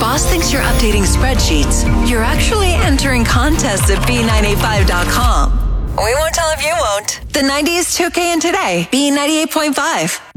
boss thinks you're updating spreadsheets, you're actually entering contests at B985.com. We won't tell if you won't. The 90s 2K in today, B98.5.